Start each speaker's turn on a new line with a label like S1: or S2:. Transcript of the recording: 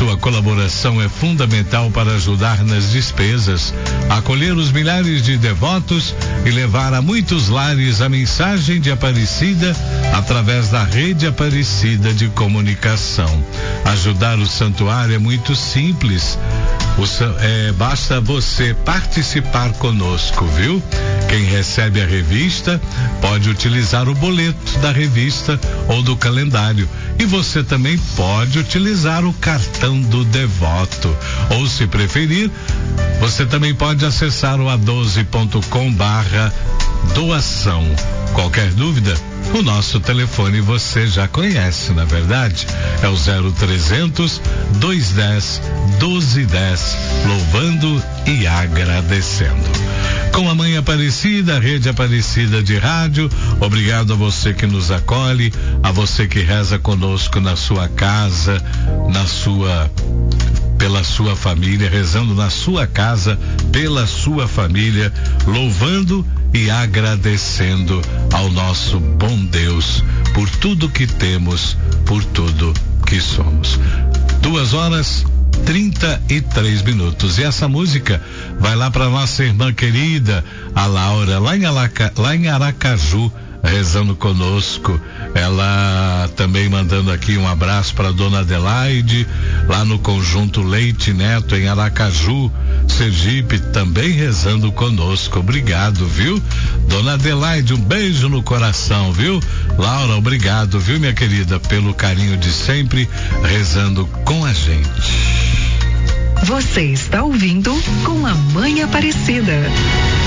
S1: Sua colaboração é fundamental para ajudar nas despesas, acolher os milhares de devotos e levar a muitos lares a mensagem de Aparecida através da Rede Aparecida de Comunicação. Ajudar o santuário é muito simples. Basta você participar conosco, viu? Quem recebe a revista pode utilizar o boleto da revista ou do calendário. E você também pode utilizar o cartão do devoto. Ou, se preferir, você também pode acessar o a12.com/doação. Qualquer dúvida, o nosso telefone você já conhece, na verdade? É o 0300 210 1210, louvando e agradecendo. Com a Mãe Aparecida, a Rede Aparecida de Rádio, obrigado a você que nos acolhe, a você que reza conosco na sua casa, pela sua família, rezando na sua casa, pela sua família, louvando e agradecendo ao nosso bom Deus por tudo que temos, por tudo que somos. 2h33. E essa música vai lá para nossa irmã querida, a Laura, lá em Aracaju, rezando conosco. Ela também mandando aqui um abraço para dona Adelaide, lá no Conjunto Leite Neto, em Aracaju, Sergipe, também rezando conosco. Obrigado, viu? Dona Adelaide, um beijo no coração, viu? Laura, obrigado, viu, minha querida, pelo carinho de sempre, rezando com a gente.
S2: Você está ouvindo Com a Mãe Aparecida.